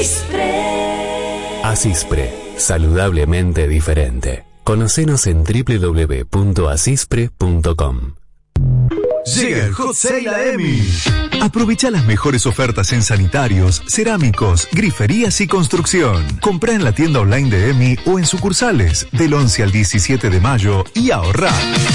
Asispre, saludablemente diferente. Conocenos en www.asispre.com. Llega el Hot Sale a EMI. Aprovecha las mejores ofertas en sanitarios, cerámicos, griferías y construcción. Comprá en la tienda online de EMI o en sucursales del 11 al 17 de mayo y ahorrá.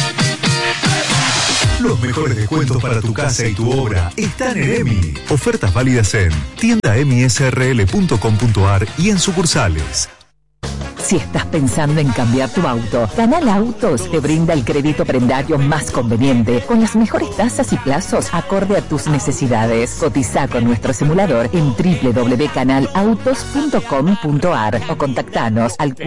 Los mejores descuentos para tu casa y tu obra están en EMI. Ofertas válidas en tiendaemisrl.com.ar y en sucursales. Si estás pensando en cambiar tu auto, Canal Autos te brinda el crédito prendario más conveniente, con las mejores tasas y plazos acorde a tus necesidades. Cotiza con nuestro simulador en www.canalautos.com.ar o contactanos al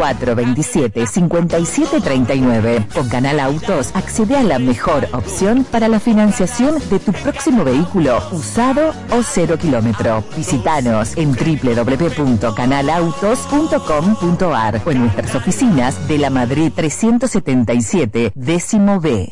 427-5739. Con Canal Autos accede a la mejor opción para la financiación de tu próximo vehículo, usado o 0 kilómetro. Visítanos en www.canalautos.com.ar o en nuestras oficinas de la Madrid 377, décimo B.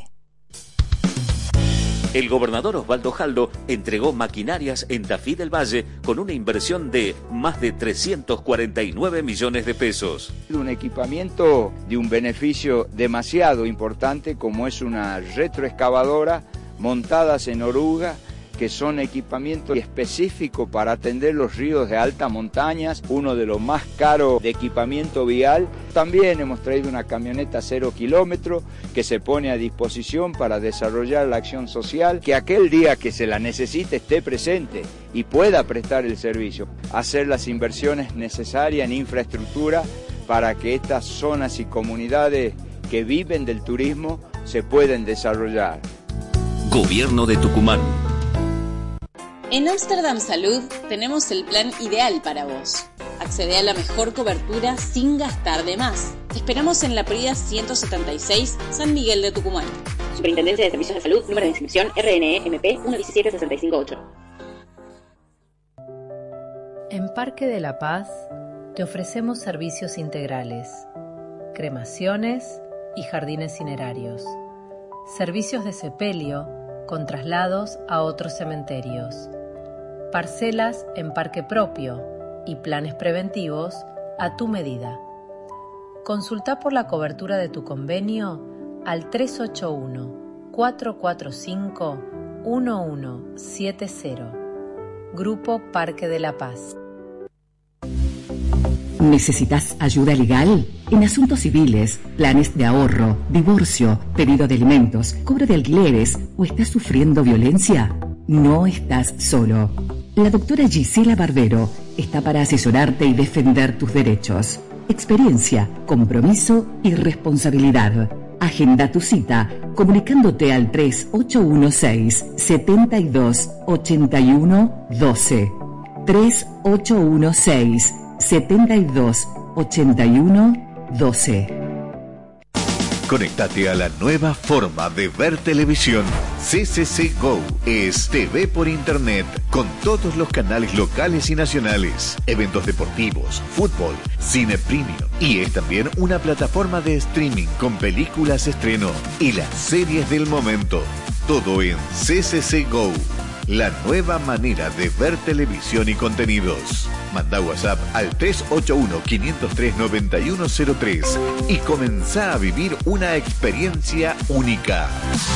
El gobernador Osvaldo Jaldo entregó maquinarias en Tafí del Valle con una inversión de más de 349 millones de pesos. Un equipamiento de un beneficio demasiado importante como es una retroexcavadora montadas en oruga, que son equipamientos específicos para atender los ríos de alta montaña, uno de los más caros de equipamiento vial. También hemos traído una camioneta 0 kilómetro que se pone a disposición para desarrollar la acción social, que aquel día que se la necesite esté presente y pueda prestar el servicio. Hacer las inversiones necesarias en infraestructura para que estas zonas y comunidades que viven del turismo se puedan desarrollar. Gobierno de Tucumán. En Amsterdam Salud tenemos el plan ideal para vos. Accede a la mejor cobertura sin gastar de más. Te esperamos en la Prida 176, San Miguel de Tucumán. Superintendencia de Servicios de Salud, número de inscripción RNE-MP 117658. En Parque de la Paz te ofrecemos servicios integrales, cremaciones y jardines cinerarios, servicios de sepelio con traslados a otros cementerios, parcelas en parque propio y planes preventivos a tu medida. Consulta por la cobertura de tu convenio al 381-445-1170. Grupo Parque de la Paz. ¿Necesitas ayuda legal? En asuntos civiles, planes de ahorro, divorcio, pedido de alimentos, cobro de alquileres o estás sufriendo violencia, no estás solo. La doctora Gisela Barbero está para asesorarte y defender tus derechos. Experiencia, compromiso y responsabilidad. Agenda tu cita comunicándote al 3816-728112. 3816-728112. Conéctate a la nueva forma de ver televisión. CCC Go es TV por internet con todos los canales locales y nacionales, eventos deportivos, fútbol, cine premium y es también una plataforma de streaming con películas estreno y las series del momento. Todo en CCC Go. La nueva manera de ver televisión y contenidos. Manda WhatsApp al 381-503-9103 y comenzá a vivir una experiencia única.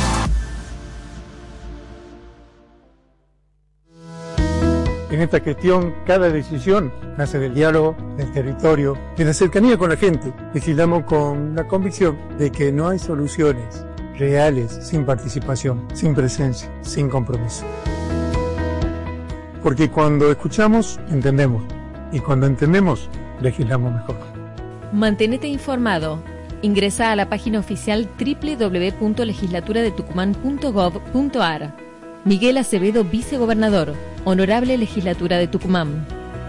En esta gestión, cada decisión nace del diálogo, del territorio, de la cercanía con la gente. Legislamos con la convicción de que no hay soluciones reales sin participación, sin presencia, sin compromiso. Porque cuando escuchamos, entendemos. Y cuando entendemos, legislamos mejor. Mantenete informado. Ingresa a la página oficial www.legislaturadetucumán.gov.ar. Miguel Acevedo, vicegobernador. Honorable Legislatura de Tucumán.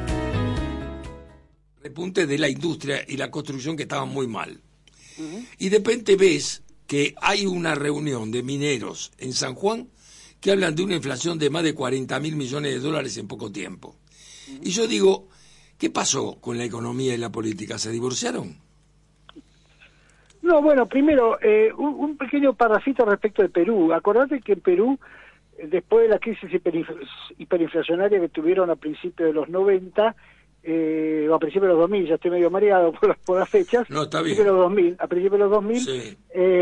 Repunte de la industria y la construcción que estaban muy mal. Y de repente ves que hay una reunión de mineros en San Juan que hablan de una inflación de más de 40.000 millones de dólares en poco tiempo. Y yo digo, ¿qué pasó con la economía y la política? ¿Se divorciaron? No, bueno, primero, un pequeño parrafito respecto de Perú. Acordate que en Perú, después de la crisis hiperinflacionaria que tuvieron a principios de los 90, o a principios de los 2000, ya estoy medio mareado por las fechas. No, está bien. A principios de los 2000, sí.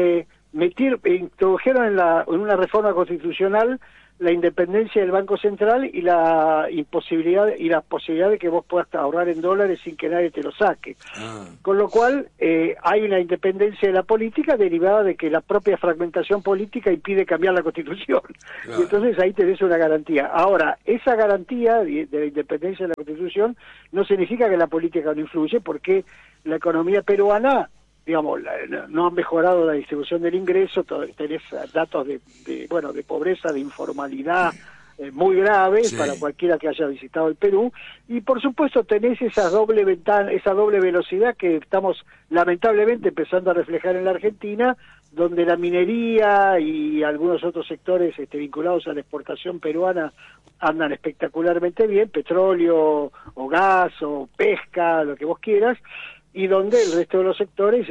Introdujeron en una reforma constitucional la independencia del Banco Central y la posibilidad de que vos puedas ahorrar en dólares sin que nadie te lo saque. Con lo cual hay una independencia de la política derivada de que la propia fragmentación política impide cambiar la Constitución. Claro. Y entonces ahí tenés una garantía. Ahora, esa garantía de la independencia de la Constitución no significa que la política no influye, porque la economía peruana, digamos, no ha mejorado la distribución del ingreso, tenés datos de pobreza, de informalidad muy graves para cualquiera que haya visitado el Perú, y por supuesto tenés esa doble velocidad que estamos lamentablemente empezando a reflejar en la Argentina, donde la minería y algunos otros sectores vinculados a la exportación peruana andan espectacularmente bien, petróleo o gas o pesca, lo que vos quieras, y donde el resto de los sectores,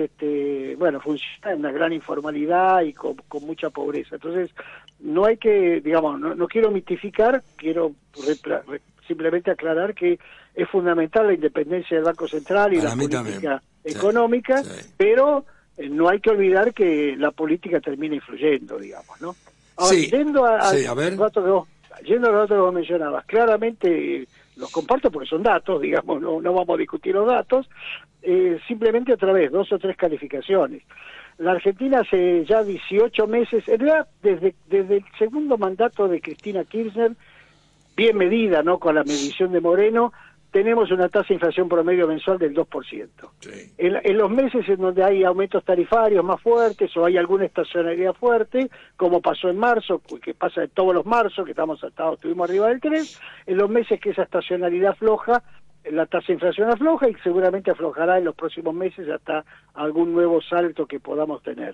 funciona en una gran informalidad y con mucha pobreza. Entonces, no hay que, digamos, no quiero mitificar, quiero simplemente aclarar que es fundamental la independencia del Banco Central y la política económica, pero no hay que olvidar que la política termina influyendo, digamos, ¿no? Ahora, yendo a ver. Yendo a los datos que vos mencionabas, claramente los comparto porque son datos, digamos, no vamos a discutir los datos, simplemente otra vez, 2 o 3 calificaciones. La Argentina hace ya 18 meses, en realidad desde el segundo mandato de Cristina Kirchner, bien medida, ¿no?, con la medición de Moreno, tenemos una tasa de inflación promedio mensual del 2%. Sí. En los meses en donde hay aumentos tarifarios más fuertes o hay alguna estacionalidad fuerte, como pasó en marzo, que pasa de todos los marzos, que estuvimos arriba del 3, en los meses que esa estacionalidad afloja, la tasa de inflación afloja y seguramente aflojará en los próximos meses hasta algún nuevo salto que podamos tener.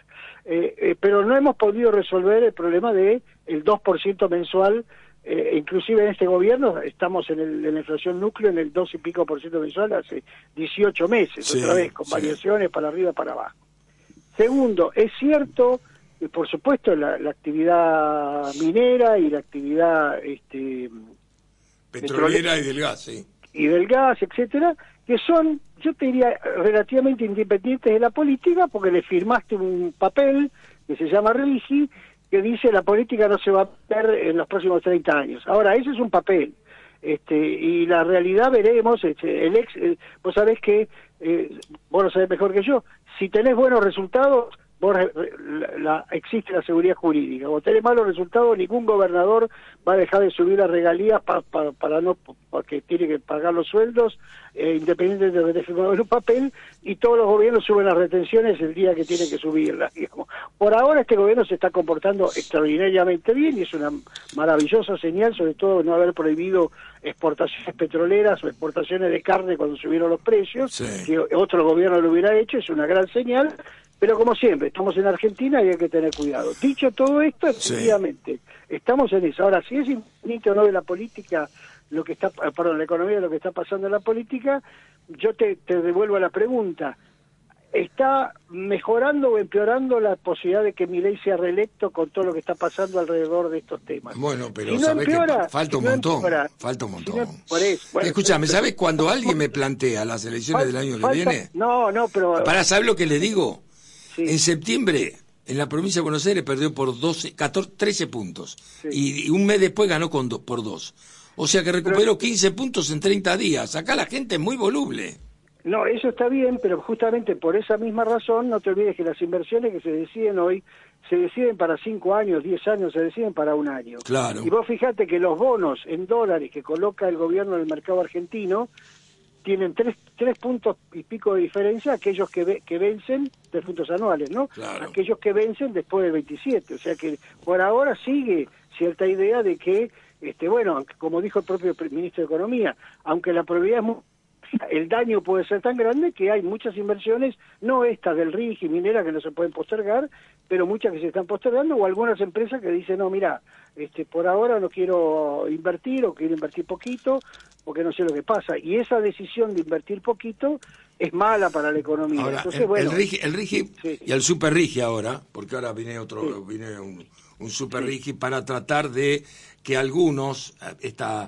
Pero no hemos podido resolver el problema de el 2% mensual. Inclusive en este gobierno estamos en la inflación núcleo en el 2 y pico % mensual hace 18 meses, otra vez, con variaciones para arriba para abajo. Segundo, es cierto, por supuesto, la actividad minera y la actividad petrolera y del gas, sí. Y del gas, etcétera, que son, yo te diría, relativamente independientes de la política, porque le firmaste un papel que se llama Religi, que dice la política no se va a ver en los próximos 30 años. Ahora, ese es un papel, y la realidad veremos, vos sabés que, vos lo sabés mejor que yo, si tenés buenos resultados, existe la seguridad jurídica. Cuando tenés malos resultados, ningún gobernador va a dejar de subir las regalías porque tiene que pagar los sueldos, independientemente de haber firmado en un papel, y todos los gobiernos suben las retenciones el día que tienen que subirlas, digamos. Por ahora este gobierno se está comportando extraordinariamente bien y es una maravillosa señal, sobre todo no haber prohibido exportaciones petroleras o exportaciones de carne cuando subieron los precios. Sí. Si otro gobierno lo hubiera hecho, es una gran señal. Pero como siempre, estamos en Argentina y hay que tener cuidado. Dicho todo esto, efectivamente, estamos en eso. Ahora, si es infinito o no de la política, la economía, lo que está pasando en la política, yo te devuelvo la pregunta. ¿Está mejorando o empeorando la posibilidad de que Milei sea reelecto con todo lo que está pasando alrededor de estos temas? Bueno, pero si no sabés que falta un montón. Falta un montón. Escúchame, ¿sabés cuando alguien me plantea las elecciones del año que viene? No, pero... ¿Para saber lo que le digo? Sí. En septiembre, en la provincia de Buenos Aires perdió por 13 puntos. Sí. Y un mes después ganó por 2. O sea que recuperó 15 puntos en 30 días. Acá la gente es muy voluble. No, eso está bien, pero justamente por esa misma razón, no te olvides que las inversiones que se deciden hoy, se deciden para 5 años, 10 años, se deciden para 1 año. Claro. Y vos fijate que los bonos en dólares que coloca el gobierno en el mercado argentino, tienen 3 puntos y pico de diferencia aquellos que vencen, 3 puntos anuales, ¿no? Claro. Aquellos que vencen después del 27. O sea que por ahora sigue cierta idea de que, como dijo el propio ministro de Economía, aunque la probabilidad es muy... el daño puede ser tan grande que hay muchas inversiones, no estas del RIG y minera que no se pueden postergar, pero muchas que se están postergando, o algunas empresas que dicen, no, mira, por ahora no quiero invertir o quiero invertir poquito, porque no sé lo que pasa. Y esa decisión de invertir poquito es mala para la economía. Ahora, entonces, el RIGI sí. Y el Super RIGI ahora, porque ahora viene un Super RIGI para tratar de que algunos,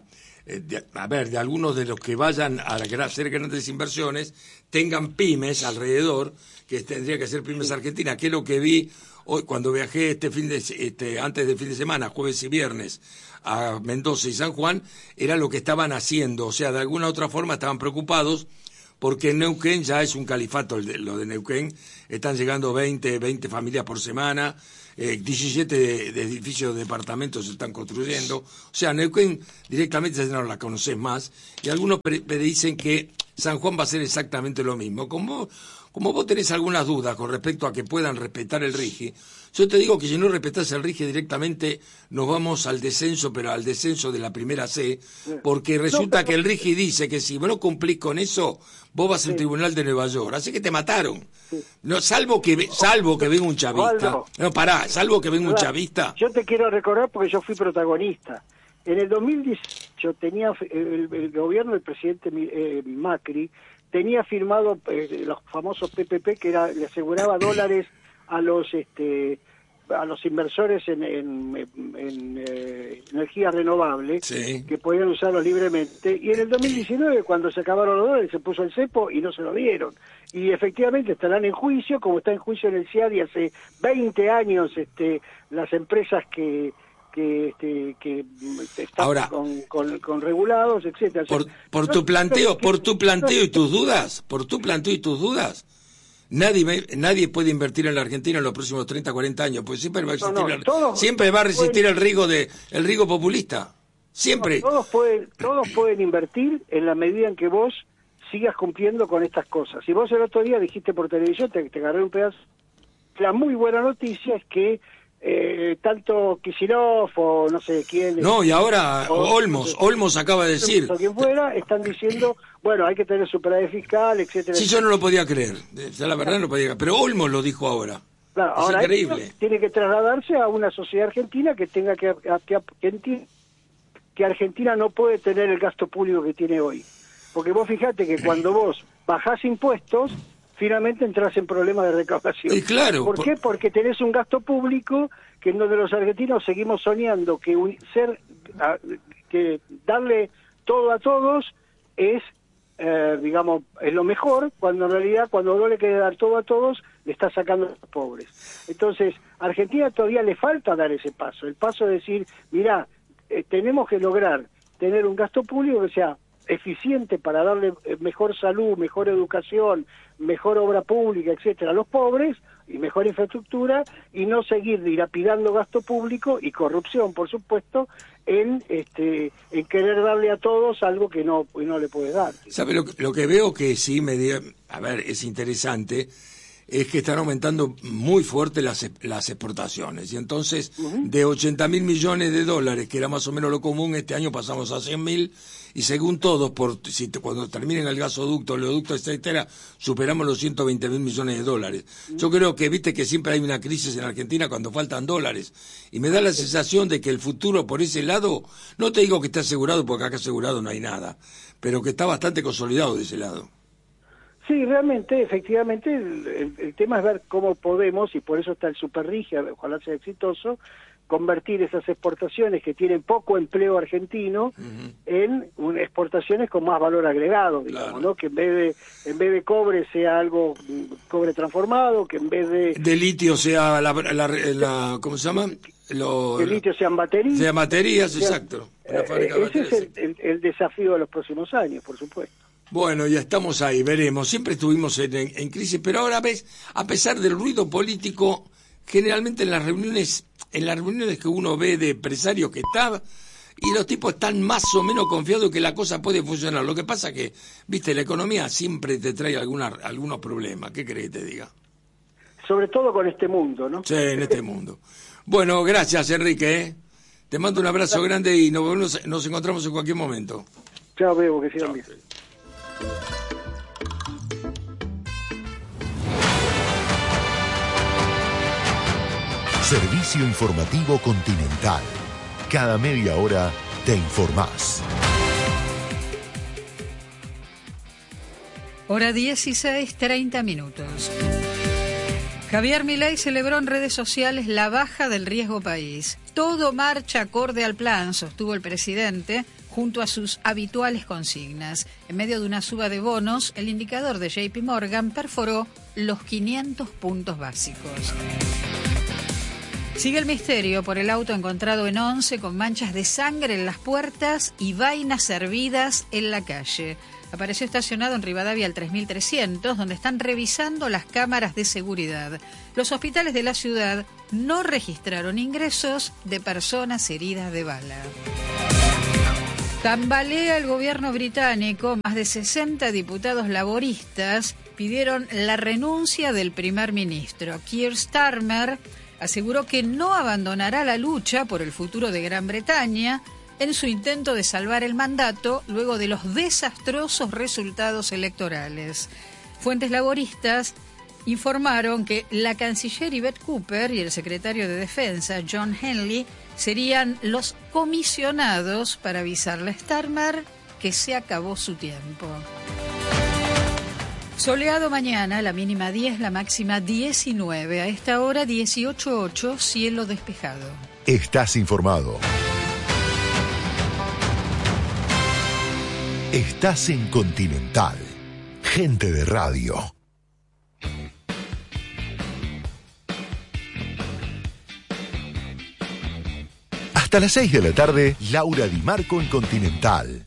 de algunos de los que vayan a hacer grandes inversiones, tengan pymes alrededor, que tendría que ser pymes argentinas, que es lo que vi hoy cuando viajé antes del fin de semana, jueves y viernes, a Mendoza y San Juan, era lo que estaban haciendo, o sea, de alguna u otra forma estaban preocupados, porque en Neuquén ya es un califato lo de Neuquén, están llegando 20 familias por semana, 17 de edificios de departamentos se están construyendo, o sea, Neuquén directamente ya no la conoces más, y algunos dicen que San Juan va a ser exactamente lo mismo. Como vos tenés algunas dudas con respecto a que puedan respetar el RIGI, yo te digo que si no respetás el RIGI directamente nos vamos al descenso, pero al descenso de la primera C, porque resulta que el RIGI dice que si vos no cumplís con eso, vos vas al Tribunal de Nueva York, así que te mataron. No, salvo que venga un chavista. No, pará, salvo que venga un chavista. Yo te quiero recordar porque yo fui protagonista. En el 2018 tenía el gobierno del presidente Macri tenía firmado los famosos PPP, que le aseguraba dólares a los inversores en energía renovable, que podían usarlos libremente, y en el 2019, cuando se acabaron los dólares, se puso el cepo y no se lo dieron. Y efectivamente estarán en juicio, como está en juicio en el CIADI hace 20 años las empresas que están ahora, con regulados, etcétera. Por tu planteo y tus dudas, nadie puede invertir en la Argentina en los próximos 30, 40 años, pues siempre va a existir siempre va a resistir el riesgo populista. Siempre. Todos pueden invertir en la medida en que vos sigas cumpliendo con estas cosas. Si vos el otro día dijiste por televisión, te agarré un pedazo. La muy buena noticia es que tanto Kicillof o no sé quién... No, y ahora Olmos acaba de decir... O quien fuera, están diciendo, bueno, hay que tener superávit fiscal, etcétera. Sí, yo no lo podía creer, la verdad no lo podía creer, pero Olmos lo dijo ahora. Claro, es ahora increíble. Tiene que trasladarse a una sociedad argentina que tenga que Argentina no puede tener el gasto público que tiene hoy. Porque vos fijate que cuando vos bajás impuestos, finalmente entras en problemas de recaudación. Y claro, ¿Por qué? Porque tenés un gasto público que en donde los argentinos seguimos soñando que darle todo a todos es, es lo mejor, cuando en realidad cuando no le quiere dar todo a todos, le está sacando a los pobres. Entonces, a Argentina todavía le falta dar ese paso, el paso de decir, mirá, tenemos que lograr tener un gasto público que sea eficiente para darle mejor salud, mejor educación, mejor obra pública, etcétera, a los pobres, y mejor infraestructura, y no seguir dilapidando gasto público y corrupción, por supuesto, en querer darle a todos algo que no le puedes dar. ¿Sabe lo que veo que sí es interesante? Es que están aumentando muy fuerte las exportaciones. Y entonces, de 80.000 millones de dólares, que era más o menos lo común, este año pasamos a 100.000, y según todos, cuando terminen el gasoducto, el oleoducto, etcétera, superamos los 120.000 millones de dólares. Yo creo que, viste que siempre hay una crisis en Argentina cuando faltan dólares. Y me da la sensación de que el futuro por ese lado, no te digo que está asegurado, porque acá asegurado no hay nada, pero que está bastante consolidado de ese lado. Sí, realmente, efectivamente, el tema es ver cómo podemos, y por eso está el Superrigia, ojalá sea exitoso, convertir esas exportaciones que tienen poco empleo argentino en exportaciones con más valor agregado, digamos, ¿no? Que en vez de cobre sea algo cobre transformado, que en vez de litio sea ¿cómo se llama? De litio sean baterías. Sean baterías, exacto. Ese es el desafío de los próximos años, por supuesto. Bueno, ya estamos ahí, veremos. Siempre estuvimos en crisis, pero ahora ves, a pesar del ruido político, generalmente en las reuniones que uno ve de empresarios que están, y los tipos están más o menos confiados que la cosa puede funcionar. Lo que pasa que, viste, la economía siempre te trae algunos problemas. ¿Qué crees que te diga? Sobre todo con este mundo, ¿no? Sí, en este mundo. Bueno, gracias, Enrique. Te mando un abrazo grande y nos encontramos en cualquier momento. Chao, Bebo, que sigan bien. Servicio Informativo Continental. Cada media hora te informás. Hora 16:30. Javier Milei celebró en redes sociales la baja del riesgo país. Todo marcha acorde al plan, sostuvo el presidente, junto a sus habituales consignas. En medio de una suba de bonos, el indicador de JP Morgan perforó los 500 puntos básicos. Sigue el misterio por el auto encontrado en Once con manchas de sangre en las puertas y vainas servidas en la calle. Apareció estacionado en Rivadavia al 3300, donde están revisando las cámaras de seguridad. Los hospitales de la ciudad no registraron ingresos de personas heridas de bala. Tambalea el gobierno británico. Más de 60 diputados laboristas pidieron la renuncia del primer ministro. Keir Starmer aseguró que no abandonará la lucha por el futuro de Gran Bretaña en su intento de salvar el mandato luego de los desastrosos resultados electorales. Fuentes laboristas informaron que la canciller Yvette Cooper y el secretario de Defensa John Henley serían los comisionados para avisarle a Starmer que se acabó su tiempo. Soleado mañana, la mínima 10, la máxima 19. A esta hora 18:08, cielo despejado. Estás informado. Estás en Continental. Gente de radio. Hasta las 6 de la tarde, Laura Di Marco en Continental.